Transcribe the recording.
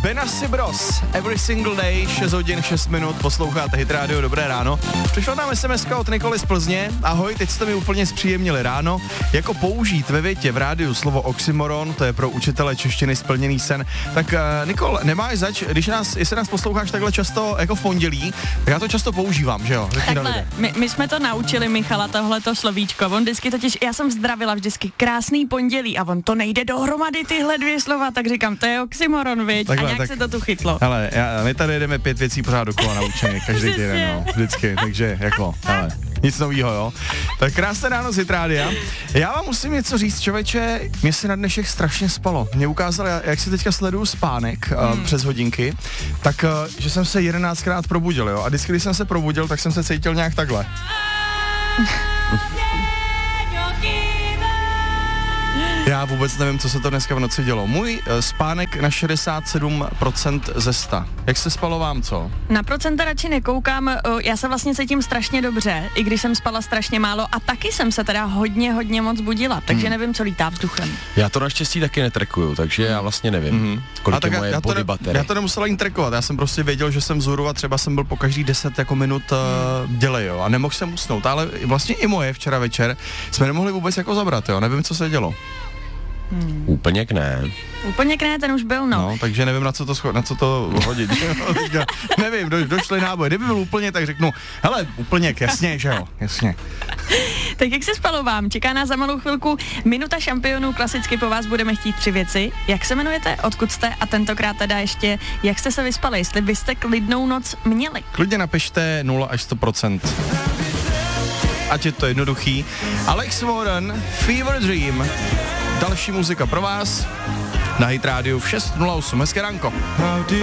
Benassi Bros. Every single day, 6 hodin, 6 minut, posloucháte Hit Radio, dobré ráno. Přišla nám SMS-ka od Nikoly z Plzně. Ahoj, teď jste mi úplně zpříjemnili ráno. Jako použít ve větě v rádiu slovo oxymoron, to je pro učitele češtiny splněný sen. Tak Nikol, nemáš zač, jestli nás posloucháš takhle často jako v pondělí, tak já to často používám, že jo? Takhle, my jsme to naučili Michala, tohleto slovíčko. On vždycky totiž, já jsem zdravila vždycky krásný pondělí a on to nejde dohromady tyhle dvě slova, tak říkám, to je oxymoron, viď? Takhle, a nějak se to tu chytlo. Ale my tady jedeme 5 věcí pořád dokola naučeně, každý týden, no, vždycky, takže jako, ale nic novýho, jo. Tak krásné ráno z Hit Rádia. Já vám musím něco říct, člověče, mě se na dnešek strašně spalo. Mě ukázalo, jak si teďka sleduju spánek přes hodinky, tak, že jsem se 11krát probudil, jo. A vždycky, když jsem se probudil, tak jsem se cítil nějak takhle. Já vůbec nevím, co se to dneska v noci dělo. Můj spánek na 67% ze 100. Jak se spalo vám, co? Na procenta radši nekoukám, já se vlastně cítím strašně dobře, i když jsem spala strašně málo a taky jsem se teda hodně moc budila, takže nevím, co lítá vzduchem. Já to naštěstí taky netrekuju, takže já vlastně nevím, kolik je moje body baterie. Já to nemusel ani trekovat, já jsem prostě věděl, že jsem vzhůru a třeba jsem byl po každý 10 jako minut dělej, jo, a nemohl jsem usnout, ale vlastně i moje včera večer jsme nemohli vůbec jako zabrat, jo, nevím, co se dělo. Úplně ne, ten už byl, no. Takže nevím, na co to hodit. Nevím, došly náboje. Kdyby byl úplně, tak řeknu, hele, úplně jasně, že jo, jasně. Tak jak se spalo vám? Čeká nás za malou chvilku minuta šampionů, klasicky po vás budeme chtít 3 věci. Jak se jmenujete, odkud jste a tentokrát teda ještě, jak jste se vyspali, jestli byste klidnou noc měli? Klidně napište 0 až 100%. Ať je to jednoduchý. Alex Warren, Fever Dream. Další muzika pro vás na Hit Radio v 6:08. Hezké ránko.